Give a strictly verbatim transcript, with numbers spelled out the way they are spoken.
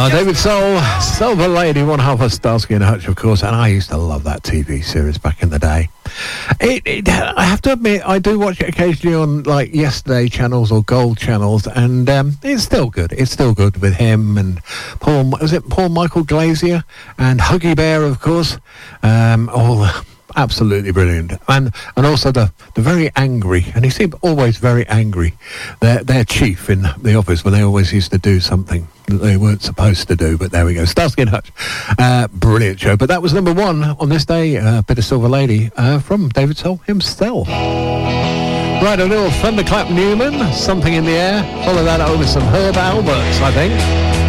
Uh, David Soul, Silver Lady, one half of Starsky and Hutch, of course, and I used to love that T V series back in the day. It, it, I have to admit, I do watch it occasionally on like Yesterday channels or Gold channels, and um, it's still good. It's still good with him and Paul. Was it Paul Michael Glazier and Huggy Bear, of course? Um, all. Absolutely brilliant, and and also the the very angry, and he seemed always very angry. Their their chief in the office when they always used to do something that they weren't supposed to do. But there we go, Starsky and Hutch, uh, brilliant show. But that was number one on this day. A uh, bit of Silver Lady uh, from David Soul himself. Right, a little Thunderclap Newman, Something in the Air. Follow that up with some Herb Alberts, I think.